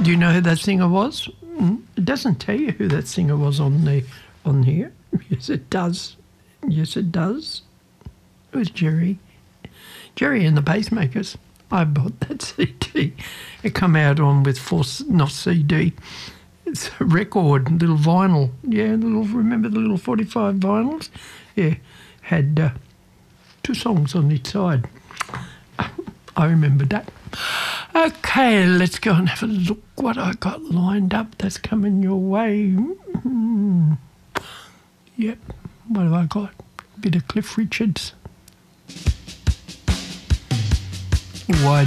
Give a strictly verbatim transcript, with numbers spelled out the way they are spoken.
Do you know who that singer was? Mm, It doesn't tell you who that singer was on the on here. Yes, it does. Yes, it does. It was Jerry. Jerry and the Pacemakers. I bought that C D. It come out on with four, not C D. It's a record, little vinyl. Yeah, little. Remember the little forty-five vinyls? Yeah, had uh, two songs on each side. I remember that. Okay, let's go and have a look what I got lined up that's coming your way. Mm. Yep, what have I got? A bit of Cliff Richards. Why